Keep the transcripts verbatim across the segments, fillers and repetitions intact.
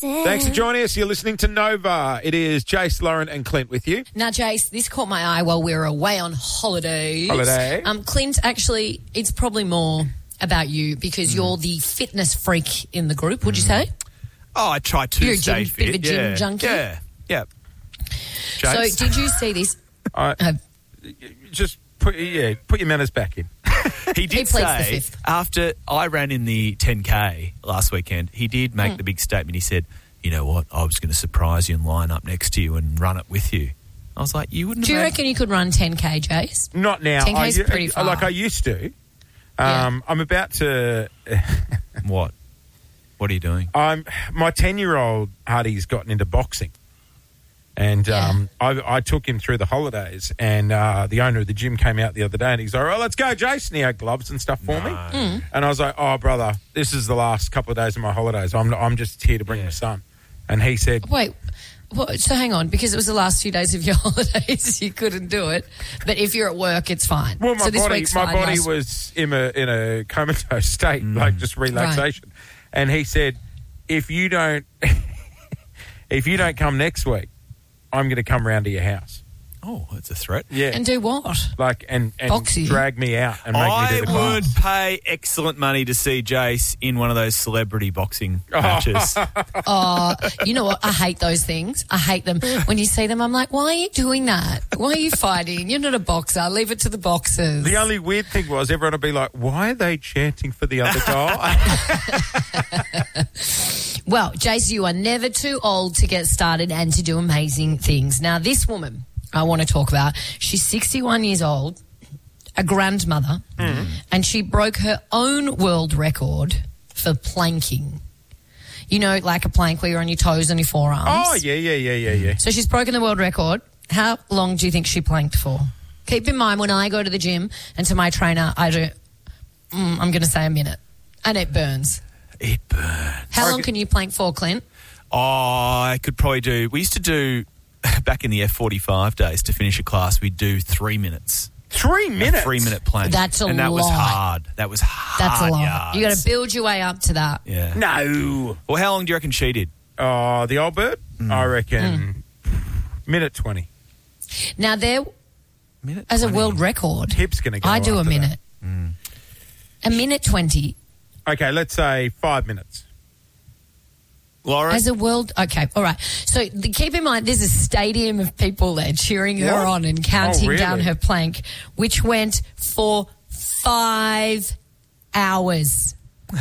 listen. Thanks for joining us. You're listening to Nova. It is Jace, Lauren and Clint with you. Now, Jace, this caught my eye while we were away on holidays. Holiday. Um, Clint, actually, it's probably more about you because mm. you're the fitness freak in the group, would mm. you say? Oh, I try to you're stay a gym, fit. Bit of a gym yeah. junkie? Yeah, yeah. Jace? So, did you see this? I, uh, just put, yeah, put your manners back in. He did he say, after I ran in the ten K last weekend, he did make mm. the big statement. He said, you know what, I was going to surprise you and line up next to you and run it with you. I was like, you wouldn't Do have you made... reckon you could run ten K, Jace? Not now. ten K's I, pretty far. Like I used to. Um, yeah. I'm about to... What? What are you doing? I'm My ten-year-old Hardy's gotten into boxing. And yeah. um, I, I took him through the holidays, and uh, the owner of the gym came out the other day, and he's like, "Oh, let's go, Jason." He had gloves and stuff for no. me, mm. and I was like, "Oh, brother, this is the last couple of days of my holidays. I'm I'm just here to bring yeah. my son." And he said, "Wait, what, so hang on, because it was the last few days of your holidays, you couldn't do it. But if you're at work, it's fine." Well, my so this body, week's my fine, body last... was in a in a comatose state, mm. like just relaxation. Right. And he said, "If you don't, if you don't come next week, I'm going to come round to your house." Oh, that's a threat. Yeah. And do what? Like, and, and Boxy. drag me out and make I me do the class. would pay excellent money to see Jace in one of those celebrity boxing matches. Oh, you know what? I hate those things. I hate them. When you see them, I'm like, why are you doing that? Why are you fighting? You're not a boxer. Leave it to the boxers. The only weird thing was everyone would be like, why are they chanting for the other guy? Well, Jace, you are never too old to get started and to do amazing things. Now, this woman I want to talk about, she's sixty-one years old, a grandmother, mm. and she broke her own world record for planking. You know, like a plank where you're on your toes and your forearms. Oh, yeah, yeah, yeah, yeah, yeah. So she's broken the world record. How long do you think she planked for? Keep in mind, when I go to the gym and to my trainer, I do, mm, I'm going to say a minute, and it burns. It burns. How long can you plank for, Clint? Oh, I could probably do... We used to do, back in the F forty-five days, to finish a class, we'd do three minutes. Three minutes? A three-minute plank. That's a lot. And that was hard. That was hard That's a lot. yards. You got to build your way up to that. Yeah. No. Well, how long do you reckon she did? Oh, the old bird? Mm. I reckon mm. minute twenty. Now, there, minute as twenty. a world record, Hip's going to go I do a minute. Mm. A minute twenty. Okay, let's say five minutes. Lauren? As a world... Okay, all right. So the, keep in mind, there's a stadium of people there cheering what? her on and counting oh, really? down her plank, which went for five hours.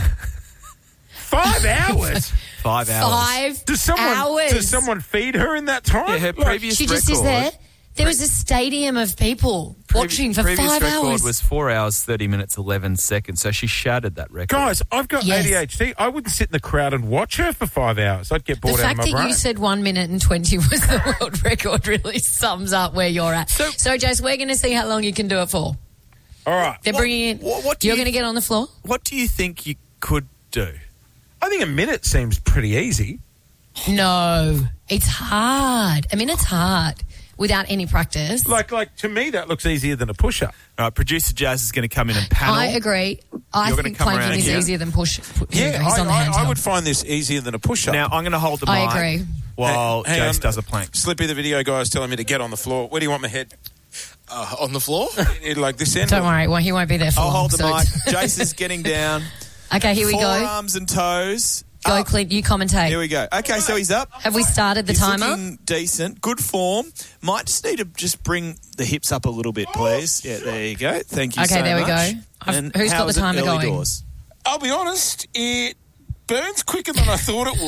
Five hours? Five hours. Five does someone, hours. Does someone feed her in that time? Yeah, her like, previous she record... just is there. There was a stadium of people Previ- watching for previous five record hours. was four hours, thirty minutes, eleven seconds. So she shattered that record. Guys, I've got Yes. A D H D. I wouldn't sit in the crowd and watch her for five hours. I'd get The bored out of fact my that brain. you said one minute and twenty was the world record really sums up where you're at. So, So, Jace, we're going to see how long you can do it for. All right. They're What- bringing in... what- what do you're you- going to get on the floor? What do you think you could do? I think a minute seems pretty easy. No. It's hard. I mean, it's hard without any practice. Like, like to me, that looks easier than a push-up. All right, producer Jazz is going to come in and panel. I agree. I You're gonna think come planking around is here. easier than push. pu- here you go, he's I, on the I, I handheld. would find this easier than a push-up. Now, I'm going to hold the I mic agree. while Hang- hang Jace on. does a plank. Slippy, the video guy, is telling me to get on the floor. Where do you want my head? Uh, on the floor? Like this end? Don't worry. Well, he won't be there for I'll long. hold the so mic. it's- Jace is getting down. Okay, here we go. Forearms and toes. Go, Up. Clint. You commentate. Here we go. Okay, so he's up. Have we started the He's timer? looking decent. Good form. Might just need to just bring the hips up a little bit, please. Yeah, there you go. Thank you Okay, so there we much. go. I've- And who's got how the was it timer early going? Doors? I'll be honest, it burns quicker than I thought it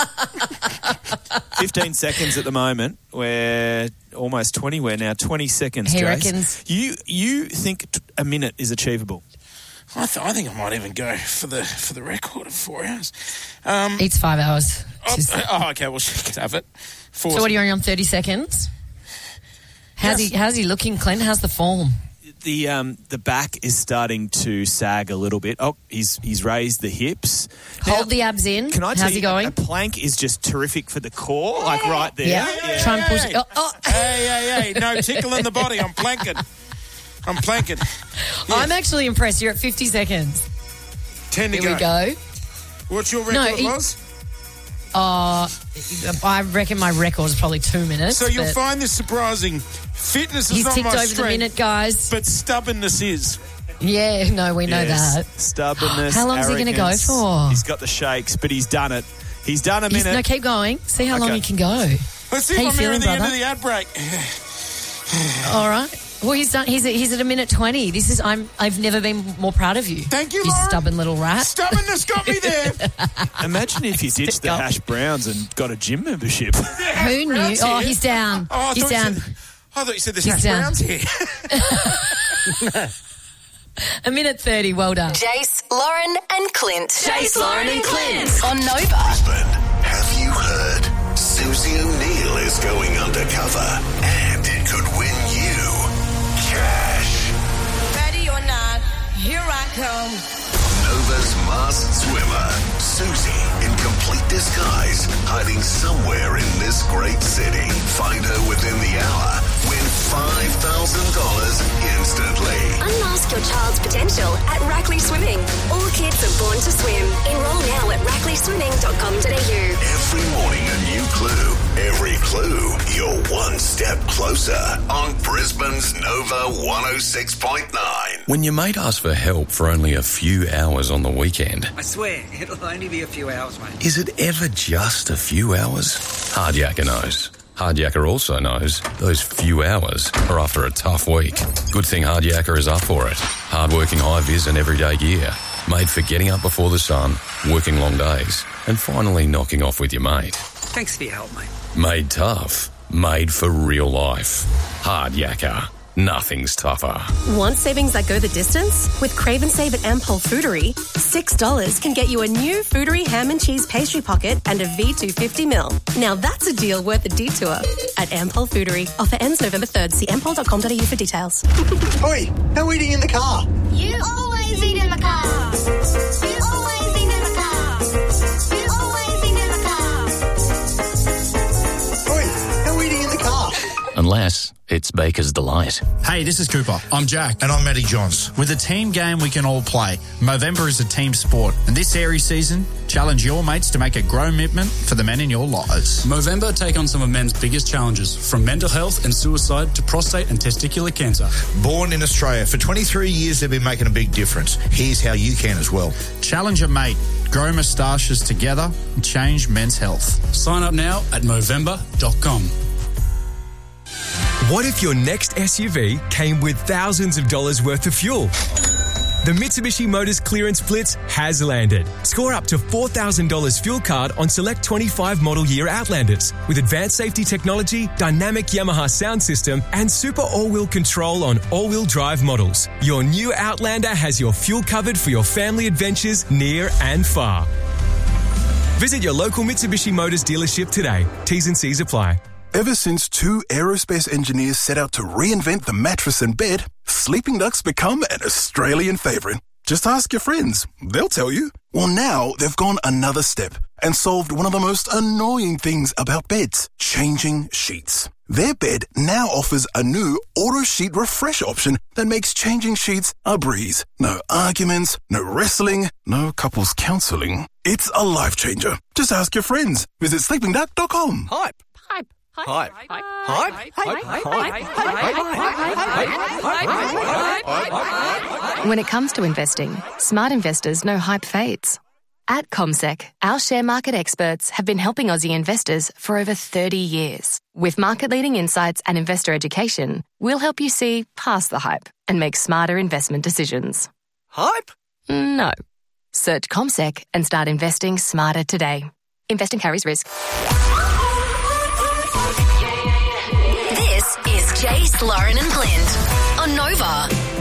would. fifteen seconds at the moment. We're almost twenty. We're now twenty seconds, He Jace. reckons- You, you think t- a minute is achievable? I, th- I think I might even go for the for the record of four hours. Um, It's five hours. oh, Just- oh, okay, well, she could have it. Four So what are you on thirty seconds? How's Yes. he how's he looking, Clint? How's the form? The um the back is starting to sag a little bit. Oh, he's he's raised the hips. Hold Now, the abs in. Can I tell How's you, he going? a plank is just terrific for the core, like right there. Yeah. Try and push it. Oh, oh. Hey, hey, hey, no tickle in the body. I'm planking. I'm planking. I'm actually impressed. You're at fifty seconds. Ten to Here go. we go. What's your record, No, he- was? Uh, I reckon my record is probably two minutes. So you'll but find this surprising. Fitness is he's not ticked my over strength, the minute, guys. but stubbornness is. Yeah, no, we know Yes. that. Stubbornness. How long is he gonna go arrogance. for? He's got the shakes, but he's done it. He's done a He's, minute. no, keep going. See how long Okay. he can go. Let's see How if you I'm here feeling, at the end brother? of the ad break. All right. Well, he's done. He's at, he's at a minute twenty. This is. I'm. I've never been more proud of you. Thank you, you Lauren. stubborn little rat. Stubbornness got me there. Imagine if you ditched the Go. hash browns and got a gym membership. Who knew? Brown's Oh, here. he's down. Oh, I he's thought you down. said- I thought you said there's He's hash down. browns here. A minute thirty. Well done. Jace, Lauren, and Clint. Jace, Lauren, and Clint on Nova. Brisbane, have you heard? Susie O'Neill is going undercover and it could win you cash. Ready or not, here I come. Nova's masked swimmer, Susie, in complete disguise, hiding somewhere in this great city. Find her within the hour. Win five thousand dollars instantly. Unmask your child's potential at Rackley Swimming. All kids are born to swim. Enroll now at rackley swimming dot com dot a u. Every morning a new clue. Every clue, you're one step closer on Brisbane's Nova one oh six point nine. When your mate asks for help for only a few hours on the weekend, I swear, it'll only be a few hours, mate. is it ever just a few hours? Hardyacker knows. Hardyacker also knows those few hours are after a tough week. Good thing Hardyacker is up for it. Hardworking high-vis and everyday gear. Made for getting up before the sun, working long days, and finally knocking off with your mate. Thanks for your help, mate. Made tough. Made for real life. Hardyacker. Nothing's tougher. Want savings that go the distance? With Crave and Save at Ampol Foodery, six dollars can get you a new Foodery ham and cheese pastry pocket and a V two fifty mil. Now that's a deal worth a detour. At Ampol Foodery. Offer ends November third. See ampol dot com dot a u for details. Oi, no eating in the car. You always eat in the car. You always eat in the car. You always eat in the car. Oi, no eating in the car. Unless it's Baker's Delight. Hey, this is Cooper. I'm Jack. And I'm Matty Johns. With a team game we can all play, Movember is a team sport. And this Aries season, challenge your mates to make a grow commitment for the men in your lives. Movember take on some of men's biggest challenges, from mental health and suicide to prostate and testicular cancer. Born in Australia. For twenty-three years, they've been making a big difference. Here's how you can as well. Challenge a mate. Grow moustaches together and change men's health. Sign up now at movember dot com. What if your next S U V came with thousands of dollars worth of fuel? The Mitsubishi Motors Clearance Blitz has landed. Score up to four thousand dollars fuel card on select twenty-five model year Outlanders with advanced safety technology, dynamic Yamaha sound system, and super all-wheel control on all-wheel drive models. Your new Outlander has your fuel covered for your family adventures near and far. Visit your local Mitsubishi Motors dealership today. T's and C's apply. Ever since two aerospace engineers set out to reinvent the mattress and bed, Sleeping Duck's become an Australian favourite. Just ask your friends. They'll tell you. Well, now they've gone another step and solved one of the most annoying things about beds, changing sheets. Their bed now offers a new auto sheet refresh option that makes changing sheets a breeze. No arguments, no wrestling, no couples counselling. It's a life changer. Just ask your friends. Visit sleeping duck dot com. Hype. Hype. Hype. Hype. Hype. When it comes to investing, smart investors know hype fades. At CommSec, our share market experts have been helping Aussie investors for over thirty years. With market-leading insights and investor education, we'll help you see past the hype and make smarter investment decisions. Hype? No. Search CommSec and start investing smarter today. Investing carries risk. This is Jace, Lauren, and Clint on Nova.